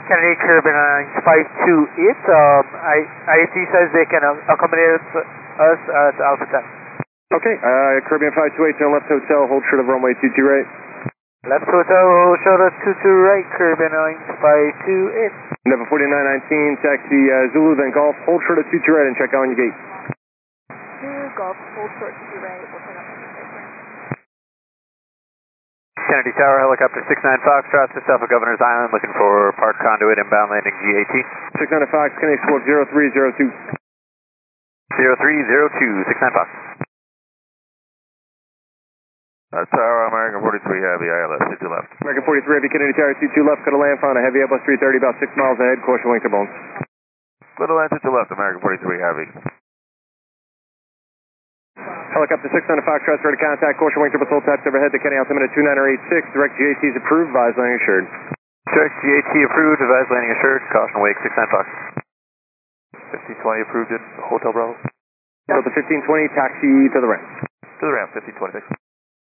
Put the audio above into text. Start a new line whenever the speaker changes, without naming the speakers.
Kennedy Caribbean Airlines 528. IAT says they can accommodate us at Alpha 10.
Okay, Caribbean 528, turn left hotel, hold short of runway 22 right.
Left hotel, hold short of 22 right, Caribbean Airlines 528.
Number 4919, taxi Zulu, then Golf, hold short of 22 right and check out on your gate.
Golf, hold short 22 right, we'll check out on your gate.
Kennedy Tower, helicopter 69 Foxtrot to south of Governor's Island, looking for park conduit, inbound landing GAT.
69 Fox, Kennedy Squawk 0302.
0302, 69 Fox.
Tower, American 43 Heavy, ILS, 22 left.
American 43 Heavy, Kennedy Tower 22 left, cut a land, found a heavy Airbus 330 about 6 miles ahead, caution wing to bones.
Little land 22 left, American 43 Heavy.
Helicopter 600 Foxtrot, ready to contact, caution wing to patrol taps overhead to Kenny altimeter 2986, direct GAT is approved, advise landing assured.
Direct GAT approved, advise landing assured, caution wake 69 Fox.
1520 approved in Hotel Bravo.
Delta 1520, taxi to the ramp.
To the ramp, 1526.